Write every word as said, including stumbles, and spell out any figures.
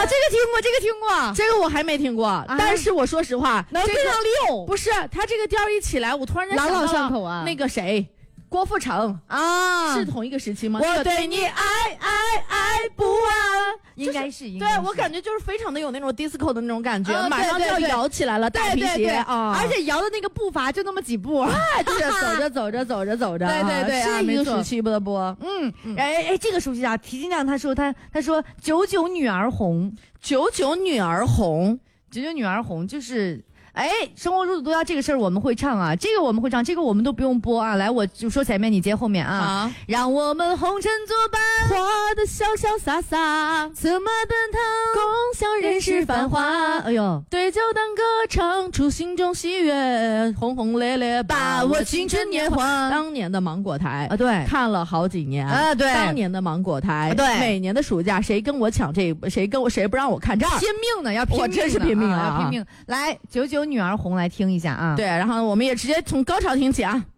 这个听过，这个听过， 这个我还没听过。啊、但是我说实话， 能非常利用。 不是，他这个调一起来，我突然间朗朗上口啊。 那个谁，郭富城啊， 是同一个时期吗？ 我对你爱爱爱不完。应该是，应该对是我感觉就是非常的有那种 disco 的那种感觉， 啊、 马上就要摇起来了，大皮鞋啊， 而且摇的那个步伐就那么几步， 哎，就是走着走着走着走着， 对对对、啊， 是一个时期的不？ 嗯，嗯哎哎，这个熟悉啊，提金亮他说他他说九九女儿红， 九九女儿红， 九九女儿红就是。哎，生活如此多样这个事儿我们会唱啊，这个我们会唱，这个我们都不用播啊。来，我就说前面，你接后面啊。 啊让我们红尘作伴， 活得潇潇洒洒， 策马奔腾， 共享人世繁华。 哎呦， 对酒当歌，唱出心中喜悦，轰轰烈烈把握青春年华。当年的芒果台啊，对， 看了好几年啊，对， 当年的芒果台， 啊、对， 每年的暑假谁跟我抢这，谁跟我谁不让我看这儿， 拼命的要拼命的， 我真是拼命啊，要拼命。来，九九女儿红来听一下啊， 对，然后我们也直接从高潮听起啊。